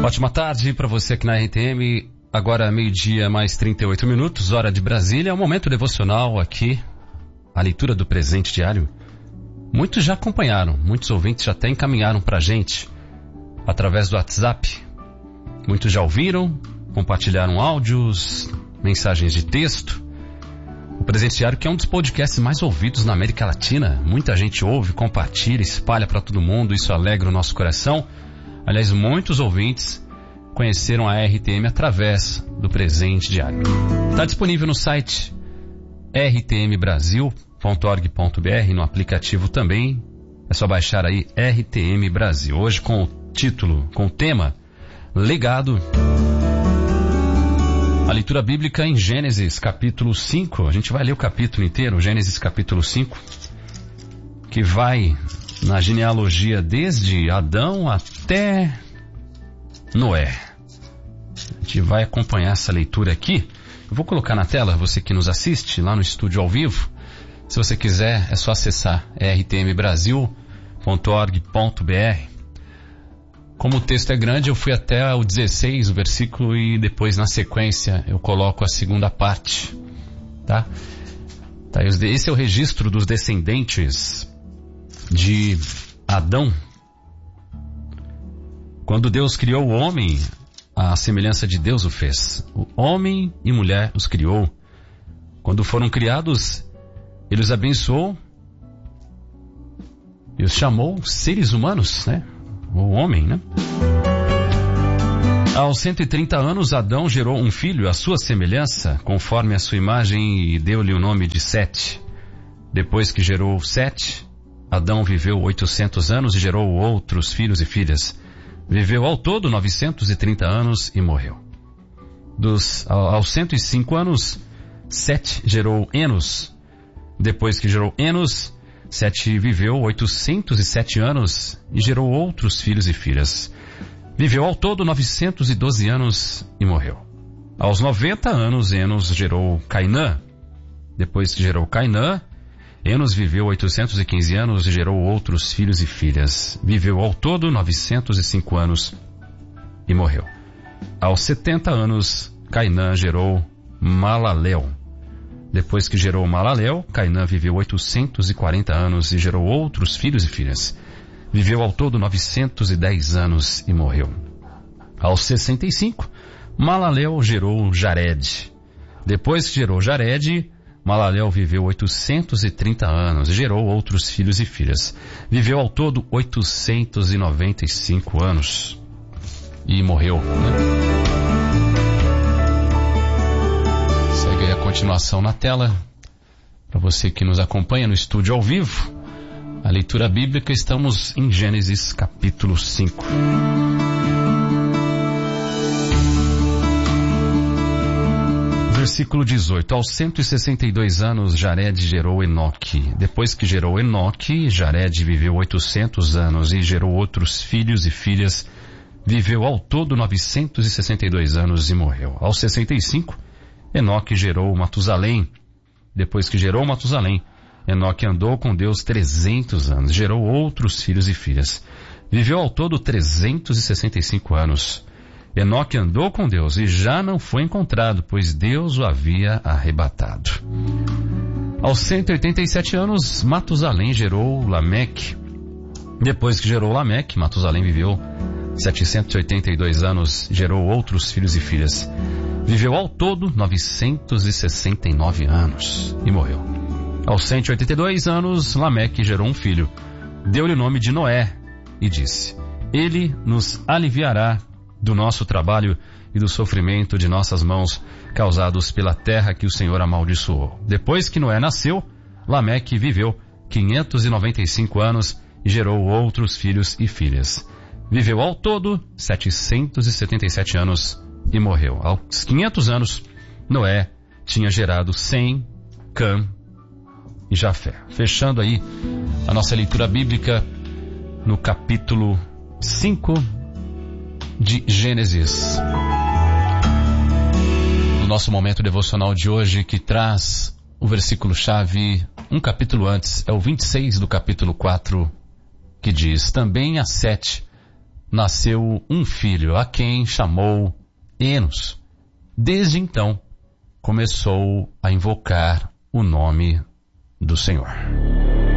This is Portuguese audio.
Ótima tarde para você aqui na RTM. Agora meio-dia mais 38 minutos, hora de Brasília. É um momento devocional aqui, a leitura do presente diário. Muitos já acompanharam, muitos ouvintes já até encaminharam para a gente através do WhatsApp. Muitos já ouviram, compartilharam áudios, mensagens de texto. O presente diário, que é um dos podcasts mais ouvidos na América Latina. Muita gente ouve, compartilha, espalha para todo mundo. Isso alegra o nosso coração. Aliás, muitos ouvintes conheceram a RTM através do presente diário. Está disponível no site rtmbrasil.org.br, no aplicativo também. É só baixar aí RTM Brasil. Hoje com o título, com o tema Legado. A leitura bíblica em Gênesis capítulo 5. A gente vai ler o capítulo inteiro, Gênesis capítulo 5, que vai na genealogia desde Adão até Noé. A gente vai acompanhar essa leitura aqui. Eu vou colocar na tela, você que nos assiste lá no estúdio ao vivo. Se você quiser, é só acessar rtmbrasil.org.br. Como o texto é grande, eu fui até o 16, o versículo, e depois na sequência eu coloco a segunda parte. Tá? Esse é o registro dos descendentes de Adão. Quando Deus criou o homem, a semelhança de Deus o fez. O homem e mulher os criou. Quando foram criados, Ele os abençoou e os chamou seres humanos, né? O homem, né? Aos 130 anos, Adão gerou um filho à sua semelhança, conforme a sua imagem, e deu-lhe o nome de Sete. Depois que gerou Sete, Adão viveu 800 anos e gerou outros filhos e filhas. Viveu ao todo 930 anos e morreu. Aos 105 anos, Sete gerou Enos. Depois que gerou Enos, Sete viveu 807 anos e gerou outros filhos e filhas. Viveu ao todo 912 anos e morreu. Aos 90 anos, Enos gerou Cainã. Depois que gerou Cainã, Enos viveu 815 anos e gerou outros filhos e filhas. Viveu ao todo 905 anos e morreu. Aos 70 anos, Cainã gerou Malaleel. Depois que gerou Malaleel, Cainã viveu 840 anos e gerou outros filhos e filhas. Viveu ao todo 910 anos e morreu. Aos 65, Malaleel gerou Jared. Depois que gerou Jared, Malaleel viveu 830 anos e gerou outros filhos e filhas. Viveu ao todo 895 anos e morreu. Segue aí a continuação na tela. Para você que nos acompanha no estúdio ao vivo, a leitura bíblica, estamos em Gênesis capítulo 5. Versículo 18. Aos 162 anos, Jared gerou Enoque. Depois que gerou Enoque, Jared viveu 800 anos e gerou outros filhos e filhas. Viveu ao todo 962 anos e morreu. Aos 65, Enoque gerou Matusalém. Depois que gerou Matusalém, Enoque andou com Deus 300 anos, gerou outros filhos e filhas. Viveu ao todo 365 anos. Enoque andou com Deus e já não foi encontrado, pois Deus o havia arrebatado. Aos 187 anos, Matusalém gerou Lameque. Depois que gerou Lameque, Matusalém viveu 782 anos, gerou outros filhos e filhas. Viveu ao todo 969 anos e morreu. Aos 182 anos, Lameque gerou um filho. Deu-lhe o nome de Noé e disse: Ele nos aliviará do nosso trabalho e do sofrimento de nossas mãos, causados pela terra que o Senhor amaldiçoou. Depois que Noé nasceu, Lameque viveu 595 anos e gerou outros filhos e filhas. Viveu ao todo 777 anos e morreu. Aos 500 anos, Noé tinha gerado Sem, Cã e Jafé. Fechando aí a nossa leitura bíblica no capítulo 5 de Gênesis. No nosso momento devocional de hoje, que traz o versículo-chave um capítulo antes, é o 26 do capítulo 4, que diz: Também a Sete nasceu um filho, a quem chamou Enos. Desde então, começou a invocar o nome do Senhor.